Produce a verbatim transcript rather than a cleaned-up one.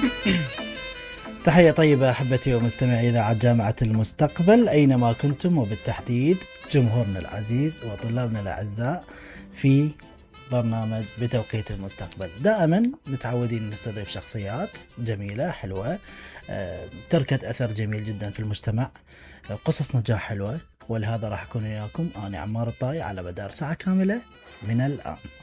تحية طيبة أحبتي ومستمعي إذاعة جامعة المستقبل أينما كنتم، وبالتحديد جمهورنا العزيز وطلابنا الأعزاء في برنامج بتوقيت المستقبل. دائما متعودين نستضيف شخصيات جميلة حلوة تركت أثر جميل جدا في المجتمع، قصص نجاح حلوة، ولهذا راح أكون وياكم أنا عمار الطاي على مدار ساعة كاملة من الآن.